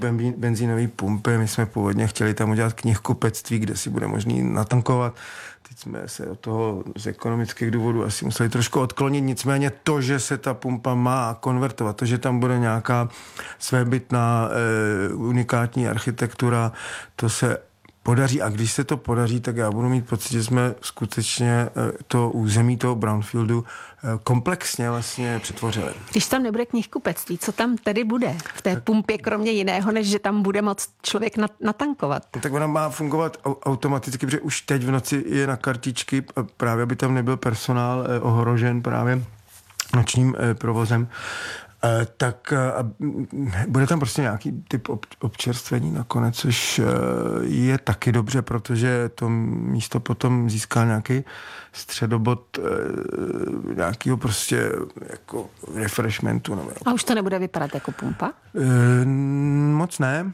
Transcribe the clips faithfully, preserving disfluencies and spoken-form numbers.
benzínové pumpy. My jsme původně chtěli tam udělat knihkupectví, kde si bude možný natankovat. Teď jsme se od toho z ekonomických důvodů asi museli trošku odklonit. Nicméně to, že se ta pumpa má konvertovat, to, že tam bude nějaká svébytná e, unikátní architektura, to se podaří. A když se to podaří, tak já budu mít pocit, že jsme skutečně to území toho brownfieldu komplexně vlastně přetvořili. Když tam nebude knihkupectví, co tam tedy bude v té pumpě, kromě jiného, než že tam bude moct člověk natankovat? Tak ona má fungovat automaticky, protože už teď v noci je na kartičky, právě aby tam nebyl personál ohrožen právě nočním provozem. Uh, tak uh, bude tam prostě nějaký typ ob- občerstvení nakonec, což uh, je taky dobře, protože to místo potom získá nějaký středobod uh, nějakého prostě jako refreshmentu. Nebo... A už to nebude vypadat jako pumpa? Uh, moc ne.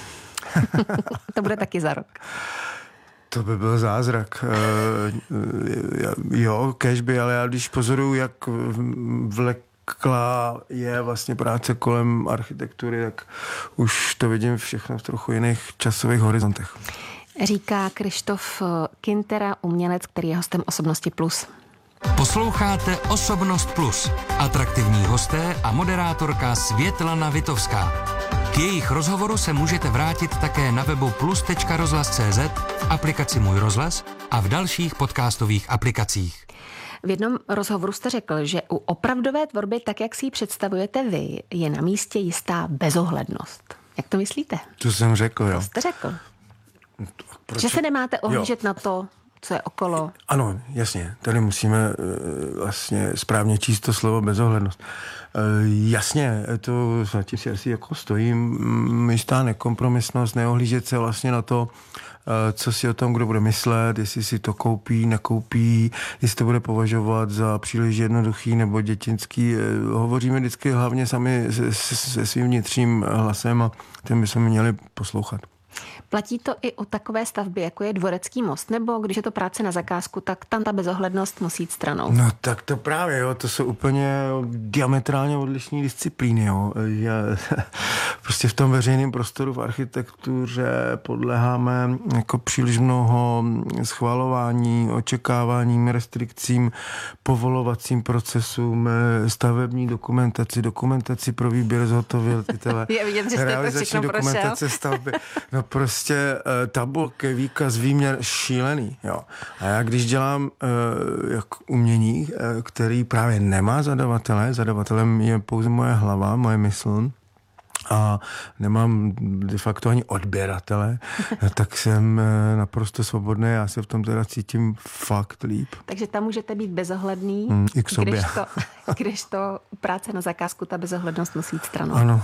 To bude taky za rok. To by byl zázrak. Uh, jo, kéž by, ale já když pozoruju, jak vlek Kla je vlastně práce kolem architektury, tak už to vidím všechno v trochu jiných časových horizontech. Říká Krištof Kintera, umělec, který je hostem Osobnosti Plus. Posloucháte Osobnost Plus. Atraktivní hosté a moderátorka Světlana Vitovská. K jejich rozhovoru se můžete vrátit také na webu plus tečka rozhlas tečka cé zet, v aplikaci Můj rozhlas a v dalších podcastových aplikacích. V jednom rozhovoru jste řekl, že u opravdové tvorby, tak jak si ji představujete vy, je na místě jistá bezohlednost. Jak to myslíte? To jsem řekl, jo. To jste řekl. Proč? Že se nemáte ohlížet jo. na to, co je okolo. Ano, jasně. Tady musíme uh, vlastně správně číst to slovo bezohlednost. Uh, jasně, to zatím si asi jako stojím. Jistá nekompromisnost, neohlížet se vlastně na to, co si o tom kdo bude myslet, jestli si to koupí, nekoupí, jestli to bude považovat za příliš jednoduchý nebo dětinský. Hovoříme vždycky hlavně sami se, se svým vnitřním hlasem a ten bychom měli poslouchat. Platí to i o takové stavbě, jako je Dvorecký most, nebo když je to práce na zakázku, tak tam ta bezohlednost musí jít stranou? No tak to právě, jo, to jsou úplně diametrálně odlišné disciplíny, jo. Já, prostě v tom veřejném prostoru v architektuře podléháme jako příliš mnoho schvalování, očekáváním, restrikcím, povolovacím procesům, stavební dokumentaci, dokumentaci pro výběr zhotovitele, je vidět, že jste to všechno dokumentace stavby. No prostě uh, tabulky, výkaz, výměr šílený, jo. A já když dělám uh, jak umění, uh, který právě nemá zadavatele, zadavatelem je pouze moje hlava, moje mysl, a nemám de facto ani odběratele, tak jsem naprosto svobodný, já se v tom teda cítím fakt líp. Takže tam můžete být bezohledný, mm, i k sobě. Když to, když to práce na zakázku, ta bezohlednost musí jít stranou. Ano.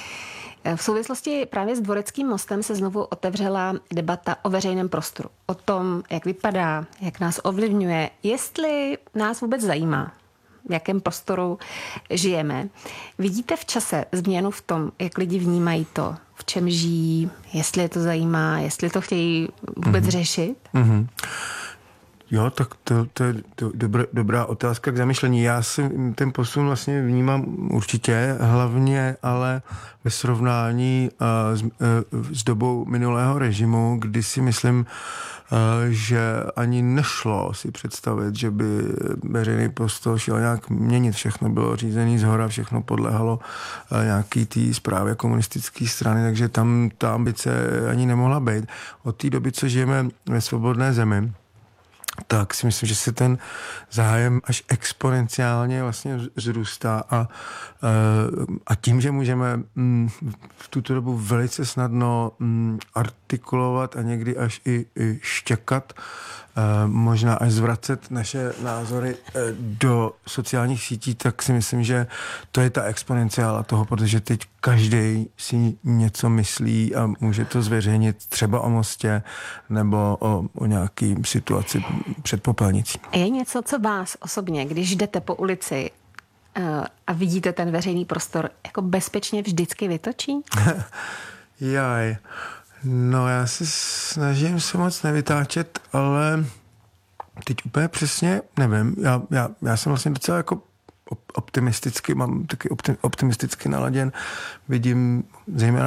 V souvislosti právě s Dvoreckým mostem se znovu otevřela debata o veřejném prostoru. O tom, jak vypadá, jak nás ovlivňuje, jestli nás vůbec zajímá, v jakém prostoru žijeme. Vidíte v čase změnu v tom, jak lidi vnímají to, v čem žijí, jestli je to zajímá, jestli to chtějí vůbec mm-hmm. řešit? Mm-hmm. Jo, tak to, to je to, dobrá, dobrá otázka k zamyšlení. Já si ten posun vlastně vnímám určitě, hlavně ale ve srovnání uh, s, uh, s dobou minulého režimu, kdy si myslím, uh, že ani nešlo si představit, že by veřejný prostor šel nějak měnit. Všechno bylo řízené zhora, všechno podléhalo uh, nějaký té správě komunistické strany, takže tam ta ambice ani nemohla být. Od té doby, co žijeme ve svobodné zemi, tak si myslím, že se ten zájem až exponenciálně vlastně vzrůstá a, a tím, že můžeme v tuto dobu velice snadno artikulovat a někdy až i, i štěkat, možná až zvracet naše názory do sociálních sítí, tak si myslím, že to je ta exponenciála toho, protože teď každý si něco myslí a může to zveřejnit třeba o mostě nebo o, o nějaký situaci před popelnicí. Je něco, co vás osobně, když jdete po ulici a vidíte ten veřejný prostor, jako bezpečně vždycky vytočí? Jaj. No, já se snažím se moc nevytáčet, ale teď úplně přesně nevím. Já, já, já jsem vlastně docela jako optimisticky, mám taky optimisticky naladěn. Vidím zejména